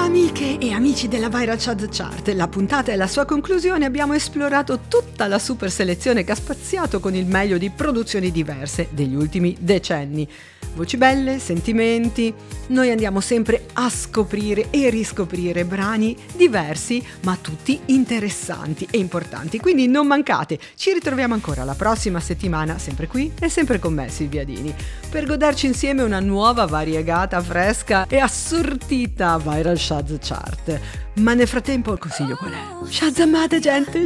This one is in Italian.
Amiche e amici della Viral Chart, la puntata e la sua conclusione abbiamo esplorato tutta la super selezione che ha spaziato con il meglio di produzioni diverse degli ultimi decenni. Voci belle, sentimenti, noi andiamo sempre a scoprire e riscoprire brani diversi ma tutti interessanti e importanti, quindi non mancate, ci ritroviamo ancora la prossima settimana, sempre qui e sempre con me Silvia Dini, per goderci insieme una nuova variegata, fresca e assortita Viral Chart. Ma nel frattempo il consiglio qual è? Shazammate gente,